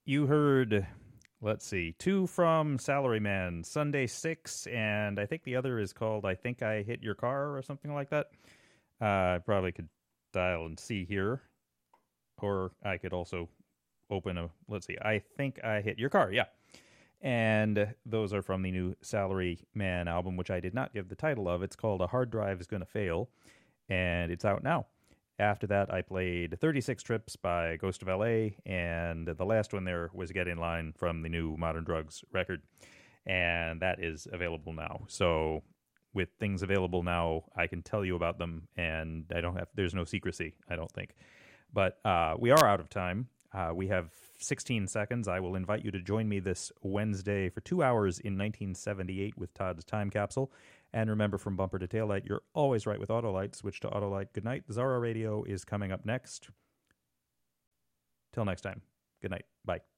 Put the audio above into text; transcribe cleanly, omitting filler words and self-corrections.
You heard, let's see, two from Salaryman, Sunday 6, and I think the other is called I Think I Hit Your Car or something like that. I probably could dial and see here, or I could also open a, let's see, I Think I Hit Your Car, yeah. And those are from the new Salaryman album, which I did not give the title of. It's called A Hard Drive Is Gonna Fail, and it's out now. After that, I played 36 Trips by Ghost of LA, and the last one there was Get In Line from the new Modern Drugs record, and that is available now. So, with things available now, I can tell you about them, and I don't have, there's no secrecy, I don't think. But we are out of time. We have 16 seconds. I will invite you to join me this Wednesday for 2 hours in 1978 with Todd's Time Capsule. And remember, from bumper to taillight, you're always right with Autolite. Switch to Autolite. Good night. Zara Radio is coming up next. Till next time. Good night. Bye.